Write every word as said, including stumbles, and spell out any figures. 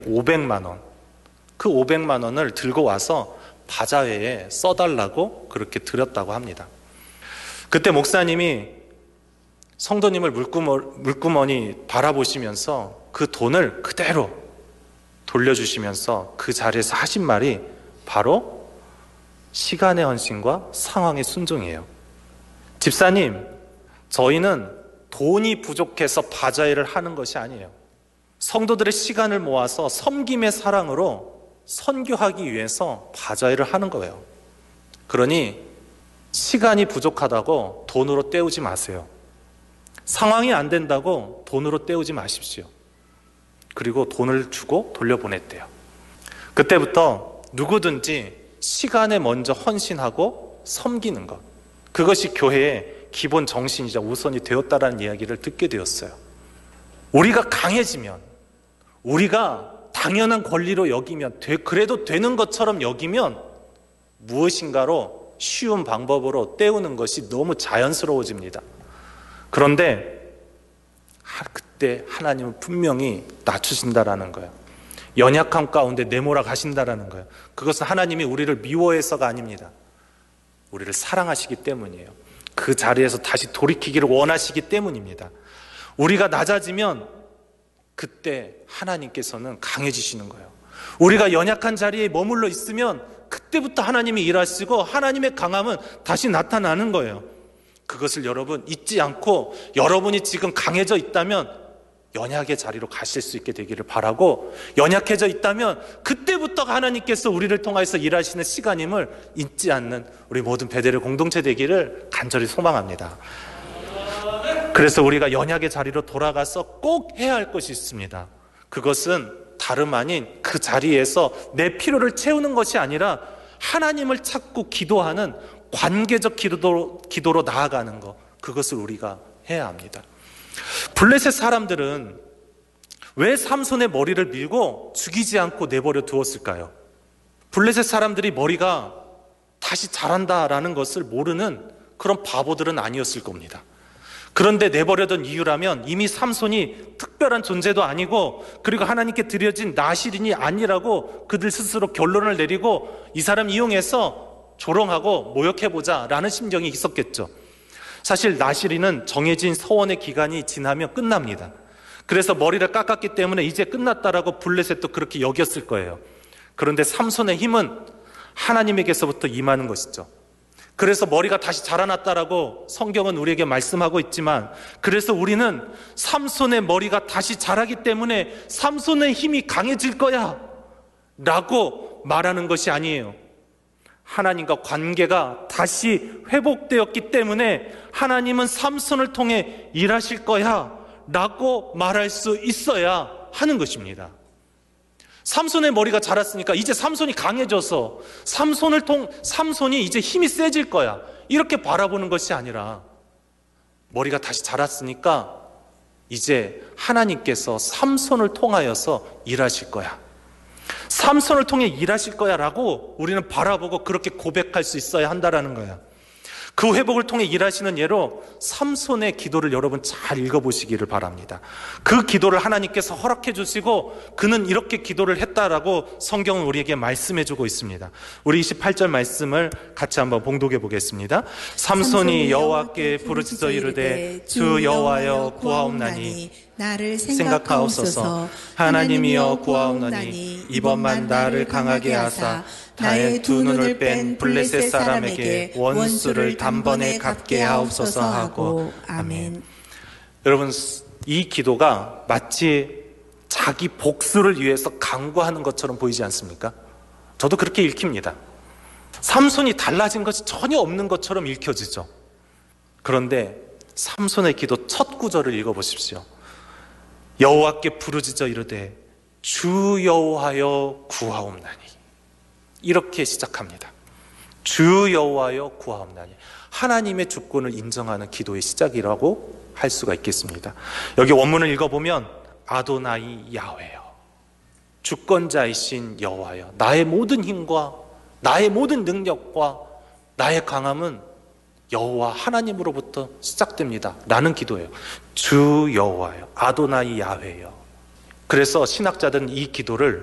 오백만 원, 그 오백만 원을 들고 와서 바자회에 써달라고 그렇게 드렸다고 합니다. 그때 목사님이 성도님을 물구머니 바라보시면서 그 돈을 그대로 돌려주시면서 그 자리에서 하신 말이 바로 시간의 헌신과 상황의 순종이에요. 집사님, 저희는 돈이 부족해서 바자회를 하는 것이 아니에요. 성도들의 시간을 모아서 섬김의 사랑으로 선교하기 위해서 바자회를 하는 거예요. 그러니 시간이 부족하다고 돈으로 때우지 마세요. 상황이 안 된다고 돈으로 때우지 마십시오. 그리고 돈을 주고 돌려보냈대요. 그때부터 누구든지 시간에 먼저 헌신하고 섬기는 것, 그것이 교회의 기본 정신이자 우선이 되었다라는 이야기를 듣게 되었어요. 우리가 강해지면, 우리가 당연한 권리로 여기면, 그래도 되는 것처럼 여기면 무엇인가로 쉬운 방법으로 때우는 것이 너무 자연스러워집니다. 그런데 그때 하나님은 분명히 낮추신다라는 거예요. 연약함 가운데 내몰아 가신다라는 거예요. 그것은 하나님이 우리를 미워해서가 아닙니다. 우리를 사랑하시기 때문이에요. 그 자리에서 다시 돌이키기를 원하시기 때문입니다. 우리가 낮아지면 그때 하나님께서는 강해지시는 거예요. 우리가 연약한 자리에 머물러 있으면 그때부터 하나님이 일하시고 하나님의 강함은 다시 나타나는 거예요. 그것을 여러분 잊지 않고, 여러분이 지금 강해져 있다면 연약의 자리로 가실 수 있게 되기를 바라고, 연약해져 있다면 그때부터 하나님께서 우리를 통해서 일하시는 시간임을 잊지 않는 우리 모든 베델의 공동체 되기를 간절히 소망합니다. 그래서 우리가 연약의 자리로 돌아가서 꼭 해야 할 것이 있습니다. 그것은 다름 아닌 그 자리에서 내 필요를 채우는 것이 아니라 하나님을 찾고 기도하는 관계적 기도로, 기도로 나아가는 것, 그것을 우리가 해야 합니다. 블레셋 사람들은 왜 삼손의 머리를 밀고 죽이지 않고 내버려 두었을까요? 블레셋 사람들이 머리가 다시 자란다라는 것을 모르는 그런 바보들은 아니었을 겁니다. 그런데 내버려둔 이유라면 이미 삼손이 특별한 존재도 아니고, 그리고 하나님께 드려진 나실인이 아니라고 그들 스스로 결론을 내리고 이 사람 이용해서 조롱하고 모욕해보자 라는 심정이 있었겠죠. 사실 나실인은 정해진 서원의 기간이 지나면 끝납니다. 그래서 머리를 깎았기 때문에 이제 끝났다라고 블레셋도 그렇게 여겼을 거예요. 그런데 삼손의 힘은 하나님에게서부터 임하는 것이죠. 그래서 머리가 다시 자라났다라고 성경은 우리에게 말씀하고 있지만, 그래서 우리는 삼손의 머리가 다시 자라기 때문에 삼손의 힘이 강해질 거야 라고 말하는 것이 아니에요. 하나님과 관계가 다시 회복되었기 때문에 하나님은 삼손을 통해 일하실 거야 라고 말할 수 있어야 하는 것입니다. 삼손의 머리가 자랐으니까 이제 삼손이 강해져서 삼손을 통, 삼손이 이제 힘이 세질 거야, 이렇게 바라보는 것이 아니라, 머리가 다시 자랐으니까 이제 하나님께서 삼손을 통하여서 일하실 거야, 삼손을 통해 일하실 거야 라고 우리는 바라보고 그렇게 고백할 수 있어야 한다라는 거야. 그 회복을 통해 일하시는 예로 삼손의 기도를 여러분 잘 읽어보시기를 바랍니다. 그 기도를 하나님께서 허락해 주시고 그는 이렇게 기도를 했다라고 성경은 우리에게 말씀해 주고 있습니다. 우리 이십팔 절 말씀을 같이 한번 봉독해 보겠습니다. 삼손이 여호와께 부르짖어 이르되 주 여호와여 구하옵나니 나를 생각하옵소서. 하나님이여 구하옵나니 이번만 나를 강하게 하사 나의 두 눈을 뺀 블레셋 사람에게 원수를 단번에 갚게 하옵소서 하고. 아멘. 여러분, 이 기도가 마치 자기 복수를 위해서 강구하는 것처럼 보이지 않습니까? 저도 그렇게 읽힙니다. 삼손이 달라진 것이 전혀 없는 것처럼 읽혀지죠. 그런데 삼손의 기도 첫 구절을 읽어보십시오. 여호와께 부르짖어 이르되 주 여호와여 구하옵나니, 이렇게 시작합니다. 주 여호와여 구하옵나니, 하나님의 주권을 인정하는 기도의 시작이라고 할 수가 있겠습니다. 여기 원문을 읽어보면 아도나이 야훼여, 주권자이신 여호와여, 나의 모든 힘과 나의 모든 능력과 나의 강함은 여호와 하나님으로부터 시작됩니다 라는 기도예요. 주 여호와여, 아도나이 야훼여. 그래서 신학자들은 이 기도를